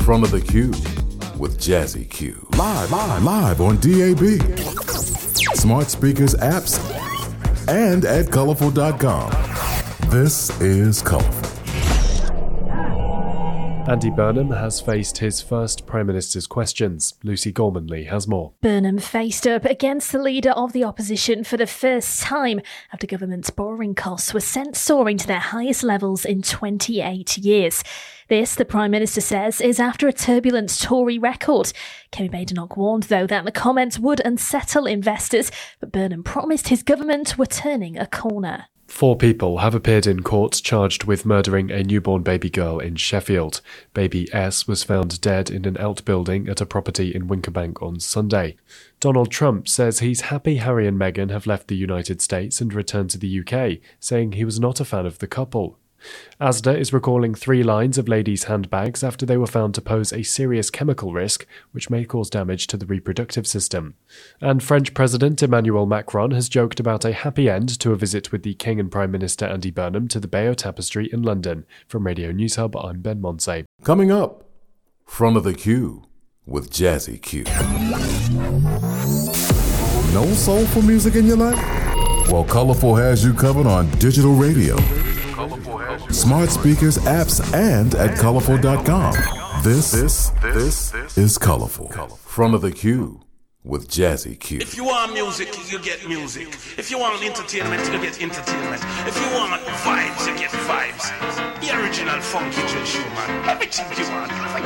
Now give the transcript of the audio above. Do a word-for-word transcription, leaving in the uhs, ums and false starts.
Front of the Queue with Jazzy Q. Live, live, live on D A B, smart speakers, apps, and at colorful dot com. This is Colorful. Andy Burnham has faced his first Prime Minister's questions. Lucy Gormanley has more. Burnham faced up against the leader of the opposition for the first time after government's borrowing costs were sent soaring to their highest levels in twenty-eight years. This, the Prime Minister says, is after a turbulent Tory record. Kemi Badenoch warned, though, that the comments would unsettle investors, but Burnham promised his government were turning a corner. Four people have appeared in court charged with murdering a newborn baby girl in Sheffield. Baby S was found dead in an outbuilding at a property in Wincobank on Sunday. Donald Trump says he's happy Harry and Meghan have left the United States and returned to the U K, saying he was not a fan of the couple. Asda is recalling three lines of ladies' handbags after they were found to pose a serious chemical risk, which may cause damage to the reproductive system. And French President Emmanuel Macron has joked about a happy end to a visit with the King and Prime Minister Andy Burnham to the Bayeux Tapestry in London. From Radio News Hub, I'm Ben Monsey. Coming up, Front of the Queue with Jazzy Q. No soulful music in your life? Well, Colorful has you covered on digital radio, smart speakers, apps, and at colorful dot com. This, this, this is Colorful. Front of the Queue with Jazzy Q. If you want music, you get music. If you want entertainment, you get entertainment. If you want vibes, you get vibes. The original funky J. Schumann. Everything you want.